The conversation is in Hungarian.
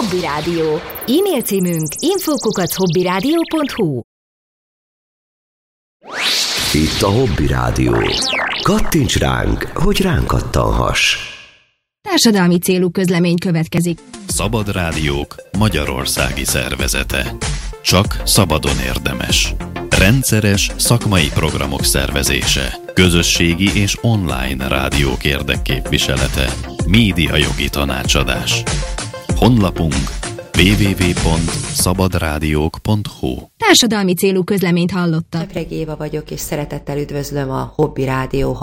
Hobby Rádió. E-mail címünk info@hobbyradio.hu. Itt a Hobby Rádió. Kattints ránk, hogy ránk kattanhass. Társadalmi célú közlemény következik. Szabad Rádiók magyarországi szervezete. Csak szabadon érdemes. Rendszeres szakmai programok szervezése. Közösségi és online rádiók érdekképviselete. Médiajogi tanácsadás. Honlapunk www.szabadradiók.hu. Társadalmi célú közleményt hallottak. Ebreg Éva vagyok, és szeretettel üdvözlöm a Hobby Rádió